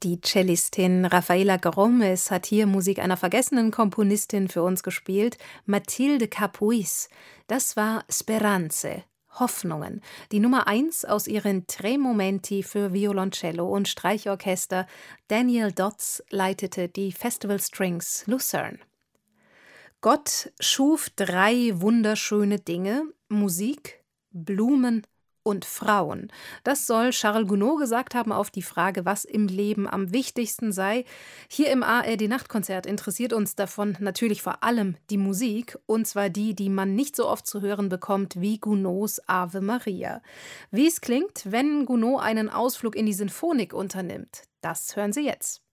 Die Cellistin Rafaela Gomez hat hier Musik einer vergessenen Komponistin für uns gespielt, Mathilde Capuis. Das war Speranze, Hoffnungen, die Nummer 1 aus ihren Tre Momenti für Violoncello und Streichorchester. Daniel Dodds leitete die Festival Strings Lucerne. Gott schuf 3 wunderschöne Dinge: Musik, Blumen und Frauen. Das soll Charles Gounod gesagt haben auf die Frage, was im Leben am wichtigsten sei. Hier im ARD-Nachtkonzert interessiert uns davon natürlich vor allem die Musik, und zwar die, die man nicht so oft zu hören bekommt wie Gounods Ave Maria. Wie es klingt, wenn Gounod einen Ausflug in die Sinfonik unternimmt, das hören Sie jetzt.